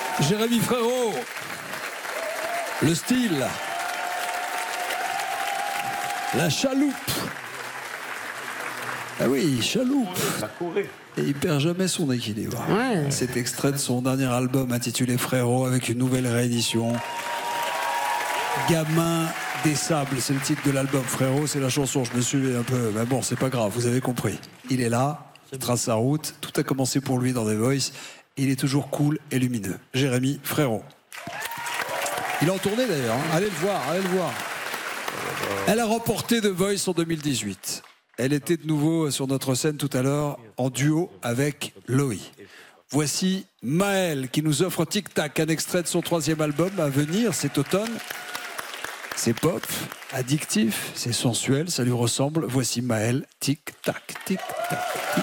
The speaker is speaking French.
Jérémy Frérot, le style, la chaloupe. Ah oui, chaloupe. Et il perd jamais son équilibre. Ouais. C'est extrait de son dernier album intitulé Frérot avec une nouvelle réédition. Gamin des sables, c'est le titre de l'album. Frérot, c'est la chanson, je me suis un peu... Mais bon, c'est pas grave, vous avez compris. Il est là, il trace sa route, tout a commencé pour lui dans The Voice. Il est toujours cool et lumineux. Jérémy Frérot. Il est en tournée d'ailleurs, hein. Allez le voir, allez le voir. Elle a remporté The Voice en 2018. Elle était de nouveau sur notre scène tout à l'heure en duo avec Loï. Voici Maëlle qui nous offre Tic Tac, un extrait de son 3e album à venir cet automne. C'est pop, addictif, c'est sensuel, ça lui ressemble. Voici Maëlle, Tic Tac, Tic Tac, Tic